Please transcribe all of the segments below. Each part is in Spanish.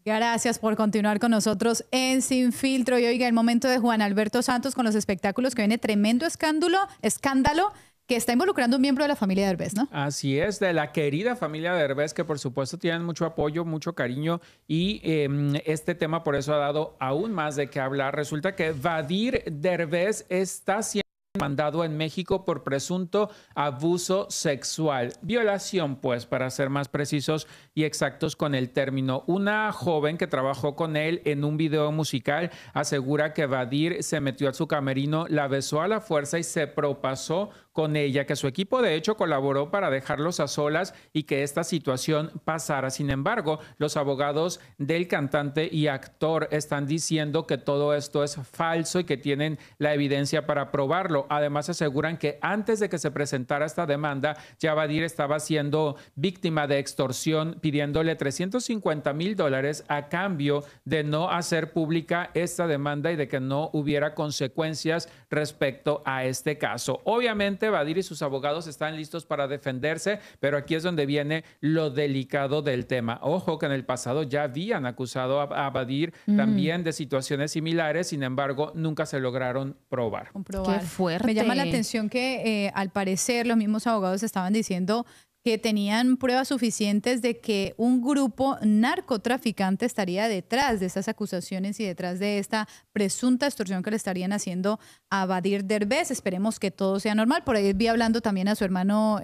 Gracias por continuar con nosotros en Sin Filtro. Y oiga, el momento de Juan Alberto Santos con los espectáculos, que viene tremendo escándalo que está involucrando a un miembro de la familia Derbez, ¿no? Así es, de la querida familia Derbez, que por supuesto tienen mucho apoyo, mucho cariño, y este tema por eso ha dado aún más de qué hablar. Resulta que Vadir Derbez está siendo demandado en México por presunto abuso sexual. Violación, pues, para ser más precisos y exactos con el término. Una joven que trabajó con él en un video musical asegura que Vadir se metió a su camerino, la besó a la fuerza y se propasó con ella, que su equipo de hecho colaboró para dejarlos a solas y que esta situación pasara. Sin embargo, los abogados del cantante y actor están diciendo que todo esto es falso y que tienen la evidencia para probarlo. Además, aseguran que antes de que se presentara esta demanda, ya Vadir estaba siendo víctima de extorsión, pidiéndole $350,000 a cambio de no hacer pública esta demanda y de que no hubiera consecuencias respecto a este caso. Obviamente, Vadir y sus abogados están listos para defenderse, pero aquí es donde viene lo delicado del tema. Ojo que en el pasado ya habían acusado a Vadir también de situaciones similares, sin embargo, nunca se lograron probar. Qué fuerte. Me llama la atención que al parecer los mismos abogados estaban diciendo que tenían pruebas suficientes de que un grupo narcotraficante estaría detrás de esas acusaciones y detrás de esta presunta extorsión que le estarían haciendo a Vadir Derbez. Esperemos que todo sea normal. Por ahí vi hablando también a su hermano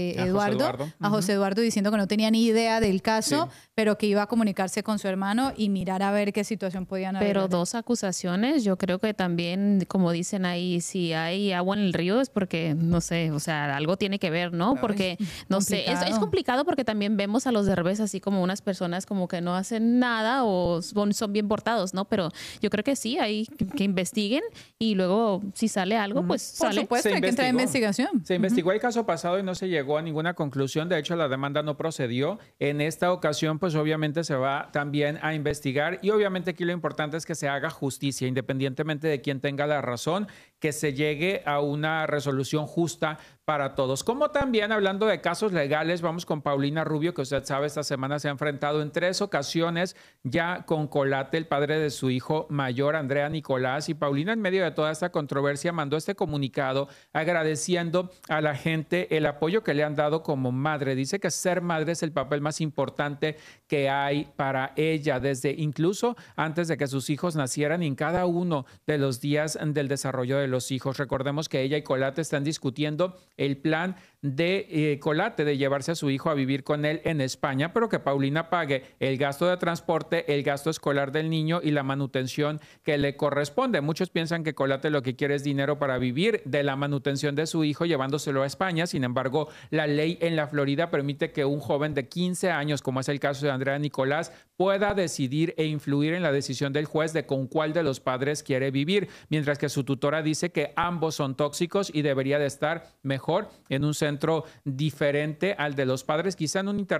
José Eduardo, diciendo que no tenía ni idea del caso, pero que iba a comunicarse con su hermano y mirar a ver qué situación podían haber. Pero dos acusaciones, yo creo que también, como dicen ahí, si hay agua en el río es porque, no sé, o sea, algo tiene que ver, ¿no? Porque, no sé, es complicado porque también vemos a los Derbez así como unas personas como que no hacen nada o son bien portados, ¿no? Pero yo creo que sí, hay que investiguen y luego si sale algo, pues sale. Por supuesto, hay que entrar en investigación. Se investigó el caso pasado y no se llegó a ninguna conclusión. De hecho, la demanda no procedió. En esta ocasión, pues obviamente se va también a investigar y obviamente aquí lo importante es que se haga justicia, independientemente de quién tenga la razón, que se llegue a una resolución justa para todos. Como también, hablando de casos legales, vamos con Paulina Rubio, que usted sabe, esta semana se ha enfrentado en 3 ocasiones ya con Colate, el padre de su hijo mayor, Andrea Nicolás. Y Paulina, en medio de toda esta controversia, mandó este comunicado agradeciendo a la gente el apoyo que le han dado como madre. Dice que ser madre es el papel más importante que hay para ella, desde incluso antes de que sus hijos nacieran y en cada uno de los días del desarrollo de los hijos. Recordemos que ella y Colate están discutiendo el plan de Colate de llevarse a su hijo a vivir con él en España, pero que Paulina pague el gasto de transporte, el gasto escolar del niño y la manutención que le corresponde. Muchos piensan que Colate lo que quiere es dinero para vivir de la manutención de su hijo llevándoselo a España. Sin embargo, la ley en la Florida permite que un joven de 15 años, como es el caso de Andrea Nicolás, pueda decidir e influir en la decisión del juez de con cuál de los padres quiere vivir, mientras que su tutora dice que ambos son tóxicos y debería de estar mejor en un centro diferente al de los padres, quizá en un